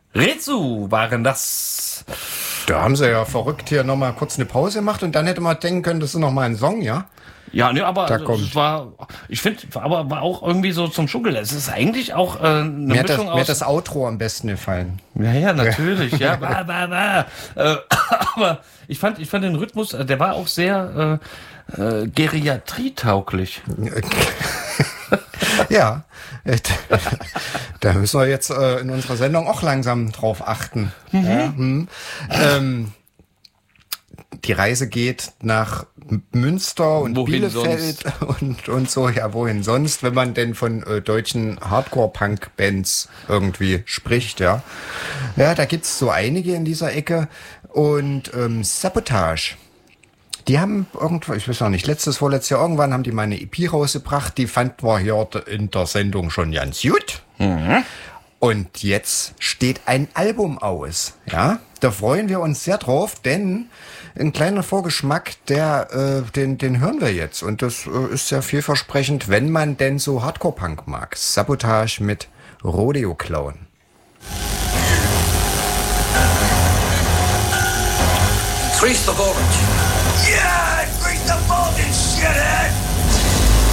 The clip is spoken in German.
Rezu waren das. Da haben sie ja verrückt hier nochmal kurz eine Pause gemacht und dann hätte man denken können, das ist nochmal ein Song, ja? Ja, ne, aber es war, ich finde, aber war auch irgendwie so zum Schunkeln. Es ist eigentlich auch eine mir Mischung mir hat das Outro am besten gefallen. Ja, natürlich, ja. Aber ich fand den Rhythmus, der war auch sehr geriatrietauglich. Ja, da müssen wir jetzt in unserer Sendung auch langsam drauf achten. Ja, die Reise geht nach Münster und Wohin Bielefeld und so. Ja, wohin sonst, wenn man denn von deutschen Hardcore-Punk-Bands irgendwie spricht, ja. Ja, da gibt's so einige in dieser Ecke. Und Sabotage. Die haben irgendwo, ich weiß noch nicht, vorletztes Jahr irgendwann haben die mal eine EP rausgebracht. Die fanden wir hier in der Sendung schon ganz gut. Mhm. Und jetzt steht ein Album aus. Ja, da freuen wir uns sehr drauf, denn ein kleiner Vorgeschmack, den hören wir jetzt. Und das ist sehr vielversprechend, wenn man denn so Hardcore-Punk mag. Sabotage mit Rodeo Clown. Increase the voltage. Yeah, increase the voltage, shithead!